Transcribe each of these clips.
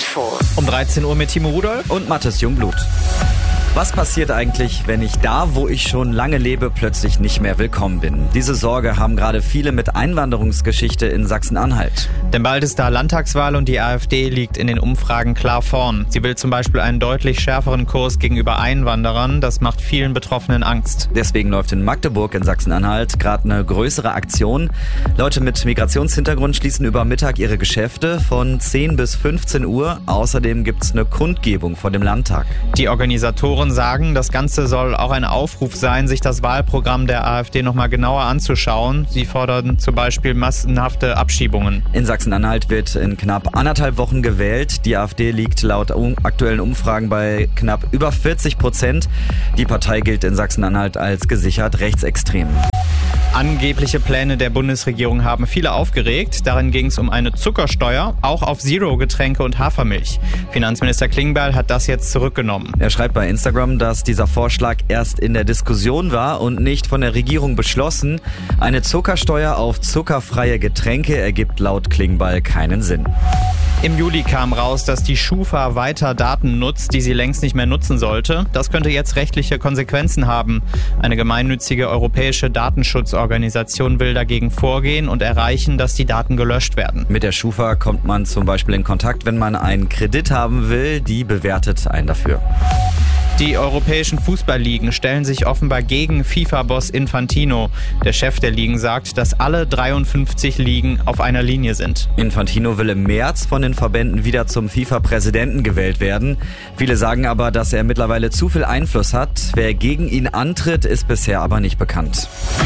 Info. Um 13 Uhr mit Timo Rudolph und Mathis Jungblut. Was passiert eigentlich, wenn ich da, wo ich schon lange lebe, plötzlich nicht mehr willkommen bin? Diese Sorge haben gerade viele mit Einwanderungsgeschichte in Sachsen-Anhalt. Denn bald ist da Landtagswahl und die AfD liegt in den Umfragen klar vorn. Sie will zum Beispiel einen deutlich schärferen Kurs gegenüber Einwanderern. Das macht vielen Betroffenen Angst. Deswegen läuft in Magdeburg in Sachsen-Anhalt gerade eine größere Aktion. Leute mit Migrationshintergrund schließen über Mittag ihre Geschäfte von 10 bis 15 Uhr. Außerdem gibt's eine Kundgebung vor dem Landtag. Die Organisatoren sagen, das Ganze soll auch ein Aufruf sein, sich das Wahlprogramm der AfD nochmal genauer anzuschauen. Sie fordern zum Beispiel massenhafte Abschiebungen. In Sachsen-Anhalt wird in knapp 1,5 Wochen gewählt. Die AfD liegt laut aktuellen Umfragen bei knapp über 40%. Die Partei gilt in Sachsen-Anhalt als gesichert rechtsextrem. Angebliche Pläne der Bundesregierung haben viele aufgeregt. Darin ging es um eine Zuckersteuer, auch auf Zero-Getränke und Hafermilch. Finanzminister Klingbeil hat das jetzt zurückgenommen. Er schreibt bei Instagram, dass dieser Vorschlag erst in der Diskussion war und nicht von der Regierung beschlossen. Eine Zuckersteuer auf zuckerfreie Getränke ergibt laut Klingbeil keinen Sinn. Im Juli kam raus, dass die Schufa weiter Daten nutzt, die sie längst nicht mehr nutzen sollte. Das könnte jetzt rechtliche Konsequenzen haben. Eine gemeinnützige europäische Datenschutzorganisation will dagegen vorgehen und erreichen, dass die Daten gelöscht werden. Mit der Schufa kommt man zum Beispiel in Kontakt, wenn man einen Kredit haben will. Die bewertet einen dafür. Die europäischen Fußballligen stellen sich offenbar gegen FIFA-Boss Infantino. Der Chef der Ligen sagt, dass alle 53 Ligen auf einer Linie sind. Infantino will im März von den Verbänden wieder zum FIFA-Präsidenten gewählt werden. Viele sagen aber, dass er mittlerweile zu viel Einfluss hat. Wer gegen ihn antritt, ist bisher aber nicht bekannt.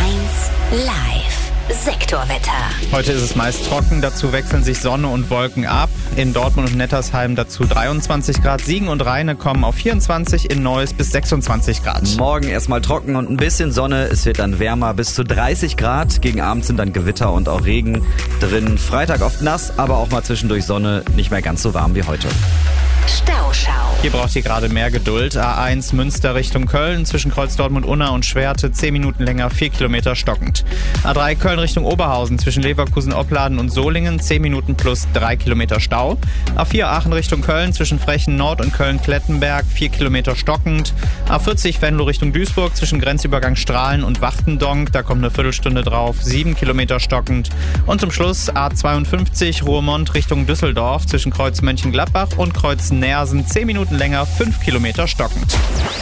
1 Live. Sektorwetter. Heute ist es meist trocken, dazu wechseln sich Sonne und Wolken ab. In Dortmund und Nettersheim dazu 23 Grad, Siegen und Rheine kommen auf 24, in Neuss bis 26 Grad. Morgen erstmal trocken und ein bisschen Sonne, es wird dann wärmer bis zu 30 Grad. Gegen Abend sind dann Gewitter und auch Regen drin. Freitag oft nass, aber auch mal zwischendurch Sonne, nicht mehr ganz so warm wie heute. Stauschau. Hier braucht ihr gerade mehr Geduld. A1 Münster Richtung Köln, zwischen Kreuz Dortmund-Unna und Schwerte 10 Minuten länger, 4 Kilometer stockend. A3 Köln Richtung Oberhausen, zwischen Leverkusen-Opladen und Solingen 10 Minuten plus 3 Kilometer Stau. A4 Aachen Richtung Köln, zwischen Frechen Nord und Köln-Klettenberg 4 Kilometer stockend. A40 Venlo Richtung Duisburg, zwischen Grenzübergang Strahlen und Wachtendonk, da kommt eine Viertelstunde drauf, 7 Kilometer stockend. Und zum Schluss A52 Ruhrmond Richtung Düsseldorf, zwischen Kreuz Mönchengladbach und Kreuz Nersen 10 Minuten länger, 5 Kilometer stockend.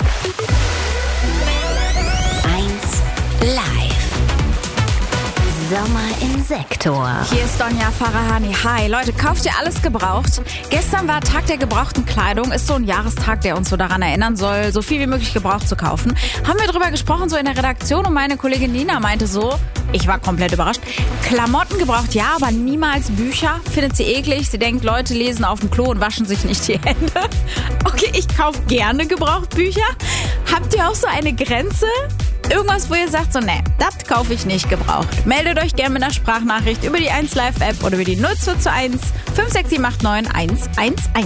1 Live. Sommer im Sektor. Hier ist Donja Farahani. Hi, Leute, kauft ihr alles gebraucht? Gestern war Tag der gebrauchten Kleidung. Ist so ein Jahrestag, der uns so daran erinnern soll, so viel wie möglich gebraucht zu kaufen. Haben wir drüber gesprochen, so in der Redaktion, und meine Kollegin Nina meinte so, ich war komplett überrascht, Klamotten gebraucht, ja, aber niemals Bücher. Findet sie eklig. Sie denkt, Leute lesen auf dem Klo und waschen sich nicht die Hände. Okay, ich kaufe gerne gebraucht Bücher. Habt ihr auch so eine Grenze? Irgendwas, wo ihr sagt, so, ne, das kaufe ich nicht gebraucht. Meldet euch gerne mit einer Sprachnachricht über die 1Live-App oder über die 0221 56789 111.